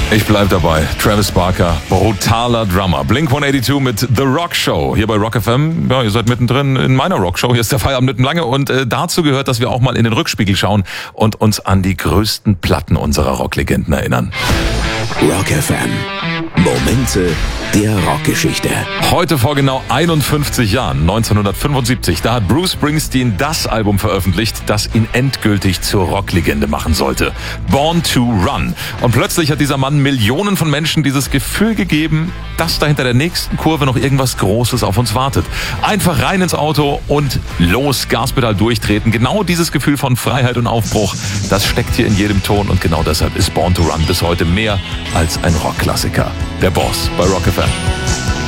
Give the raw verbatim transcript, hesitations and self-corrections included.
Ich bleib dabei. Travis Barker, brutaler Drummer. Blink hundertzweiundachtzig mit The Rock Show. Hier bei Rock F M. Ja, ihr seid mittendrin in meiner Rock Show. Hier ist der Feierabend mitten lange. Und äh, dazu gehört, dass wir auch mal in den Rückspiegel schauen und uns an die größten Platten unserer Rocklegenden erinnern. Rock F M. Momente der Rockgeschichte. Heute vor genau einundfünfzig Jahren, neunzehnhundertfünfundsiebzig, da hat Bruce Springsteen das Album veröffentlicht, das ihn endgültig zur Rocklegende machen sollte. Born to Run. Und plötzlich hat dieser Mann Millionen von Menschen dieses Gefühl gegeben, dass da hinter der nächsten Kurve noch irgendwas Großes auf uns wartet. Einfach rein ins Auto und los, Gaspedal durchtreten. Genau dieses Gefühl von Freiheit und Aufbruch, das steckt hier in jedem Ton und genau deshalb ist Born to Run bis heute mehr als ein Rockklassiker. Der Boss bei Rock F M.